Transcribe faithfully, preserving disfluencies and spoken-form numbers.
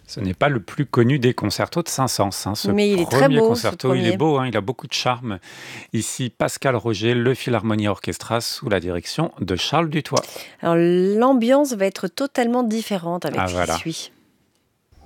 Ce n'est pas le plus connu des concertos de Saint-Saëns, hein, ce Mais il est très premier beau, ce concerto. Il est premier. beau, hein, il a beaucoup de charme. Ici, Pascal Roger, le Philharmonia Orchestra, sous la direction de Charles Dutoit. Alors l'ambiance va être totalement différente avec Ah ce qui voilà. suit.